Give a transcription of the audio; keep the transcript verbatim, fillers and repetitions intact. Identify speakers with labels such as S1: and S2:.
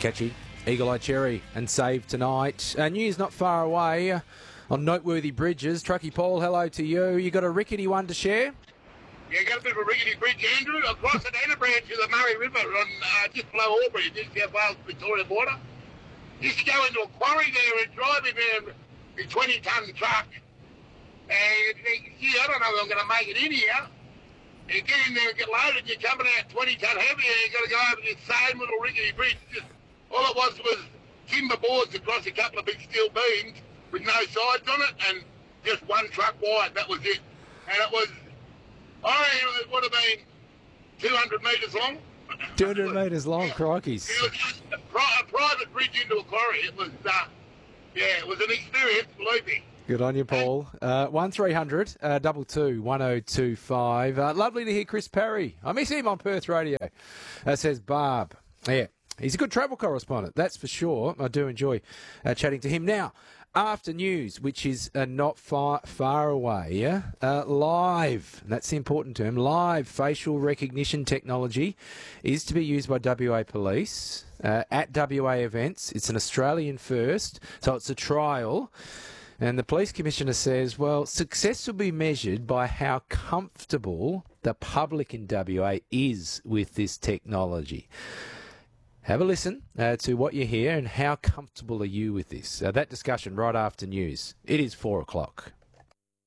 S1: Catchy. Eagle Eye Cherry and Save Tonight. Uh, news not far away uh, on noteworthy bridges. Truckee Paul, hello to you. You got a rickety one to share?
S2: Yeah, got a bit of a rickety bridge, Andrew, across an inner branch of the Murray River on uh, just below Albury, New South Wales, Victoria border. Used to go into a quarry there and drive in there a twenty-tonne truck. And you think, gee, I don't know if I'm going to make it in here. You get in there and get loaded, you're coming out twenty tonne heavy, and you've got to go over this same little rickety bridge. Just, all it was was timber boards across a couple of big steel beams with no sides on it, and just one truck wide. That was it. And it was, I reckon it would have been two hundred metres long.
S1: two hundred metres long, crikeys.
S2: It was just a, pri- a private bridge into a quarry. It was, uh, yeah, it was an experience, believe me.
S1: Good on you, Paul. Uh, one three hundred, uh, double two, one oh two five. Uh, lovely to hear Chris Perry. I miss him on Perth Radio, uh, says Barb. Yeah, he's a good travel correspondent, that's for sure. I do enjoy uh, chatting to him. Now, after news, which is uh, not far far away, yeah? uh, live, that's the important term, live facial recognition technology is to be used by W A Police uh, at W A events. It's an Australian first, so it's a trial. And the Police Commissioner says, well, success will be measured by how comfortable the public in W A is with this technology. Have a listen uh, to what you hear and how comfortable are you with this. Uh, that discussion right after news. It is four o'clock.